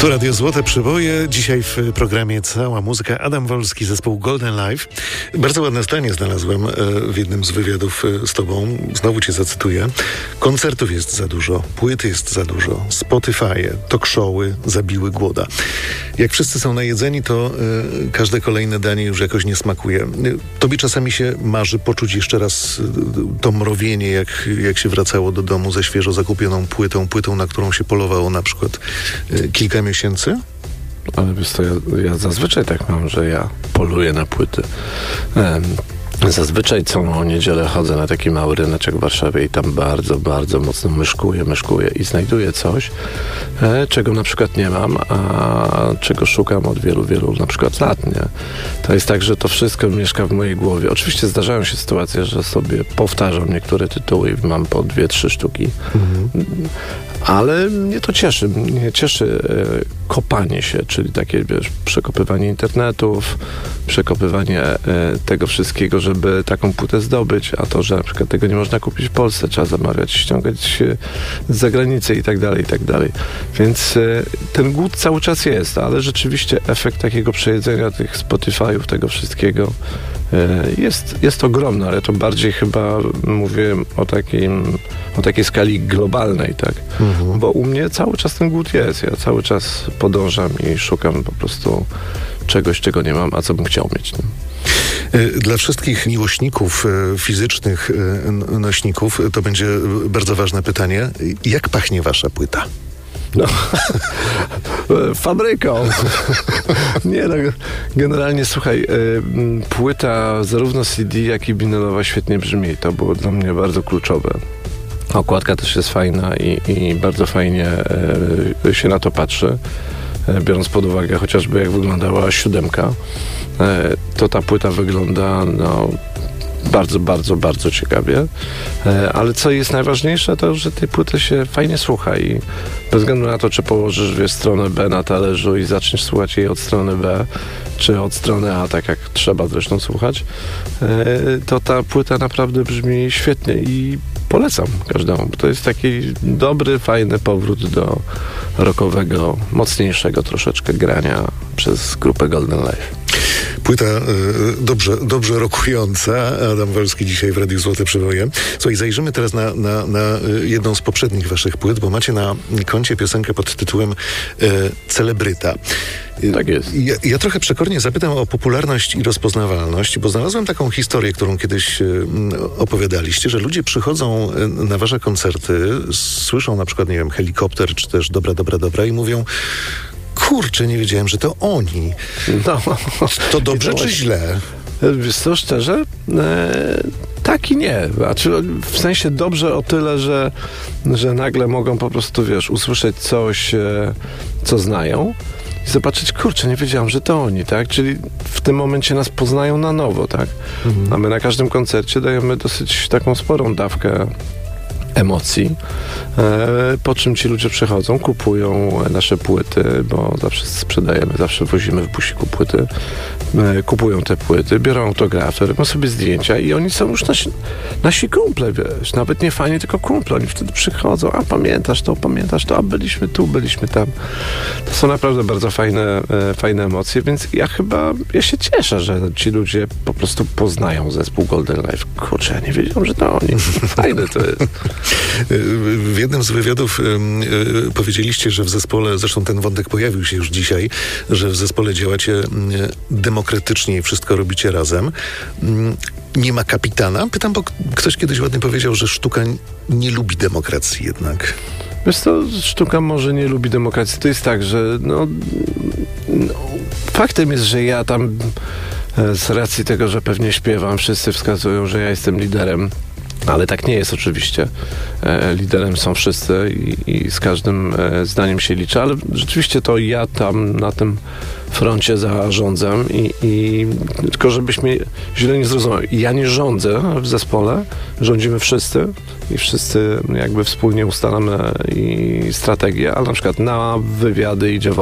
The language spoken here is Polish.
Tu Radio Złote Przeboje. Dzisiaj w programie Cała Muzyka. Adam Wolski, zespół Golden Live. Bardzo ładne zdanie znalazłem w jednym z wywiadów z tobą. Znowu cię zacytuję. Koncertów jest za dużo, płyt jest za dużo, Spotify, talk showy zabiły głoda. Jak wszyscy są najedzeni, to każde kolejne danie już jakoś nie smakuje. Tobie czasami się marzy poczuć jeszcze raz to mrowienie, jak się wracało do domu ze świeżo zakupioną płytą, na którą się polowało na przykład kilka miesięcy? Ale wiesz co, ja zazwyczaj tak mam, że ja poluję na płyty. Zazwyczaj co niedzielę chodzę na taki mały ryneczek w Warszawie i tam bardzo, bardzo mocno myszkuję i znajduję coś, czego na przykład nie mam, a czego szukam od wielu, na przykład lat, nie? To jest tak, że to wszystko mieszka w mojej głowie. Oczywiście zdarzają się sytuacje, że sobie powtarzam niektóre tytuły i mam po 2-3 sztuki. Ale mnie to cieszy. Mnie cieszy kopanie się, czyli takie, wiesz, przekopywanie internetów, przekopywanie tego wszystkiego, żeby taką płytę zdobyć, a to, że na przykład tego nie można kupić w Polsce, trzeba zamawiać, ściągać z zagranicy i tak dalej. Więc ten głód cały czas jest, ale rzeczywiście efekt takiego przejedzenia tych Spotify'ów, tego wszystkiego jest ogromny, ale to bardziej chyba mówię o takiej skali globalnej, tak? Bo u mnie cały czas ten głód jest. Ja cały czas podążam i szukam po prostu czegoś, czego nie mam, a co bym chciał mieć. Dla wszystkich miłośników fizycznych nośników to będzie bardzo ważne pytanie. Jak pachnie wasza płyta? No, fabryką. Nie no, generalnie słuchaj, płyta zarówno CD, jak i winylowa świetnie brzmi. To było dla mnie bardzo kluczowe. Okładka też jest fajna i bardzo fajnie się na to patrzy. Biorąc pod uwagę chociażby jak wyglądała 7, to ta płyta wygląda bardzo ciekawie. Ale co jest najważniejsze, to że tej płyty się fajnie słucha i bez względu na to, czy położysz stronę B na talerzu i zaczniesz słuchać jej od strony B, czy od strony A, tak jak trzeba zresztą słuchać, to ta płyta naprawdę brzmi świetnie i polecam każdemu, bo to jest taki dobry, fajny powrót do rockowego, mocniejszego troszeczkę grania przez grupę Golden Live. Płyta dobrze rokująca. Adam Wolski dzisiaj w Radiu Złote Przeboje. Słuchaj, zajrzymy teraz na jedną z poprzednich waszych płyt, bo macie na koncie piosenkę pod tytułem Celebryta. Tak jest. Ja trochę przekornie zapytam o popularność i rozpoznawalność, bo znalazłem taką historię, którą kiedyś opowiadaliście, że ludzie przychodzą na wasze koncerty, słyszą na przykład, nie wiem, Helikopter, czy też Dobra i mówią: kurczę, nie wiedziałem, że to oni. No, to dobrze czy źle? Wiesz co, szczerze? Tak i nie. Znaczy, w sensie dobrze o tyle, że nagle mogą po prostu, wiesz, usłyszeć coś, co znają i zobaczyć, kurczę, nie wiedziałem, że to oni, tak? Czyli w tym momencie nas poznają na nowo, tak? A my na każdym koncercie dajemy dosyć taką sporą dawkę emocji, po czym ci ludzie przychodzą, kupują nasze płyty, bo zawsze sprzedajemy, zawsze wozimy w busiku płyty, kupują te płyty, biorą autografy, robią sobie zdjęcia i oni są już nasi kumple, wiesz, nawet nie fani, tylko kumple, oni wtedy przychodzą, a pamiętasz to, a byliśmy tu, byliśmy tam. To są naprawdę bardzo fajne emocje, więc ja się cieszę, że ci ludzie po prostu poznają zespół Golden Live. Kurczę, ja nie wiedziałem, że to oni. Fajne to jest. W jednym z wywiadów powiedzieliście, że w zespole, zresztą ten wątek pojawił się już dzisiaj, że w zespole działacie demokratycznie i wszystko robicie razem. Nie ma kapitana? Pytam, bo ktoś kiedyś ładnie powiedział, że sztuka nie lubi demokracji jednak. Wiesz co, sztuka może nie lubi demokracji. To jest tak, że faktem jest, że ja tam z racji tego, że pewnie śpiewam, wszyscy wskazują, że ja jestem liderem. Ale tak nie jest oczywiście. Liderem są wszyscy i z każdym zdaniem się liczę, ale rzeczywiście to ja tam na tym froncie zarządzam i tylko żebyś mnie źle nie zrozumiał. Ja nie rządzę w zespole, rządzimy wszyscy i wszyscy jakby wspólnie ustalamy i strategię, ale na przykład na wywiady idzie